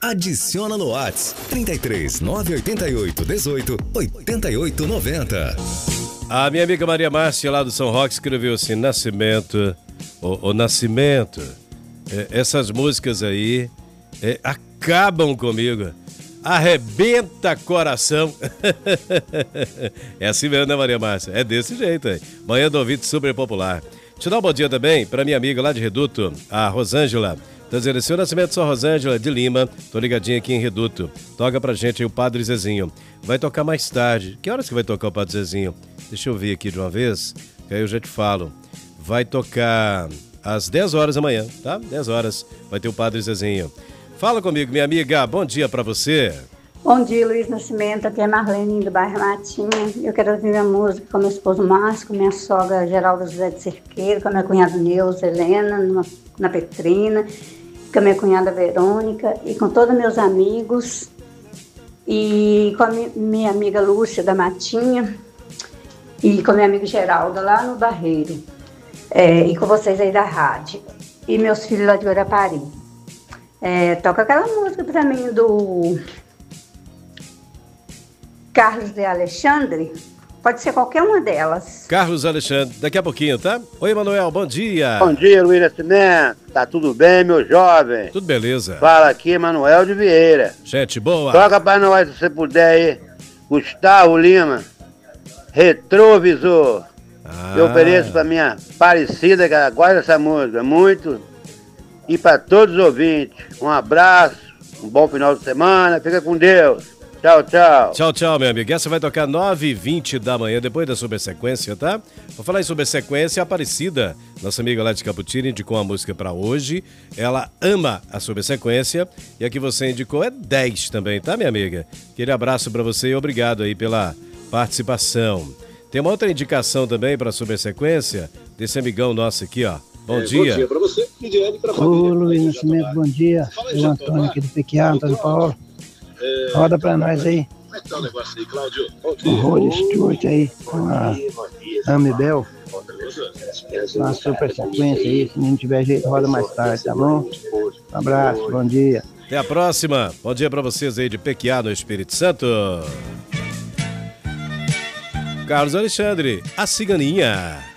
Adiciona no WhatsApp 33 988 18 88 90. A minha amiga Maria Márcia, lá do São Roque, escreveu assim: Nascimento, o Nascimento, essas músicas aí acabam comigo. Arrebenta coração. É assim mesmo, né, Maria Márcia? É desse jeito aí. Manhã do ouvinte super popular. Te dar um bom dia também para minha amiga lá de Reduto, a Rosângela. Tá dizendo, seu Nascimento, sou Rosângela de Lima. Tô ligadinha aqui em Reduto. Toca pra gente aí o Padre Zezinho. Vai tocar mais tarde. Que horas que vai tocar o Padre Zezinho? Deixa eu ver aqui de uma vez, que aí eu já te falo. Vai tocar às 10 horas da manhã, tá? 10 horas vai ter o Padre Zezinho. Fala comigo, minha amiga. Bom dia pra você. Bom dia, Luiz Nascimento. Aqui é Marlene, do bairro Matinha. Eu quero ouvir a música com meu esposo Márcio, com minha sogra Geralda José de Cerqueiro, com a minha cunhada Neuza Helena, na Petrina, com a minha cunhada Verônica e com todos meus amigos. E com a minha amiga Lúcia, da Matinha. E com a minha amiga Geralda, lá no Barreiro. E com vocês aí da rádio. E meus filhos lá de Guarapari. Toca aquela música pra mim do Carlos de Alexandre. Pode ser qualquer uma delas. Carlos Alexandre, daqui a pouquinho, tá? Oi, Manuel, bom dia. Bom dia, Luiz Nascimento. Tá tudo bem, meu jovem? Tudo beleza. Fala aqui, Manuel de Vieira. Gente, boa. Toca pra nós, se você puder aí. Gustavo Lima, Retrovisor. Eu ofereço pra minha Aparecida, que ela gosta dessa música muito. E pra todos os ouvintes, um abraço, um bom final de semana, fica com Deus. Tchau, tchau. Tchau, tchau, meu amigo. Essa vai tocar 9h20 da manhã, depois da Supersequência, tá? Vou falar em Supersequência, a Aparecida, nossa amiga lá de Caputira, indicou uma música pra hoje. Ela ama a Supersequência e a que você indicou é 10 também, tá, minha amiga? Aquele abraço pra você e obrigado aí pela participação. Tem uma outra indicação também pra Supersequência, desse amigão nosso aqui, ó. Bom dia. Bom dia pra você e Diane pra família. Ô, Luiz Nascimento, bom dia. O Antônio aqui do Pequiá, Antônio Paulo. Roda pra nós aí. Como é que tá o negócio aí, Cláudio? O Rod Stewart aí, com a Amibel. Uma super sequência aí, se não tiver jeito, roda mais tarde, tá bom? Um abraço, bom dia. Até a próxima. Bom dia pra vocês aí de Pequiá, no Espírito Santo. Carlos Alexandre, a Ciganinha.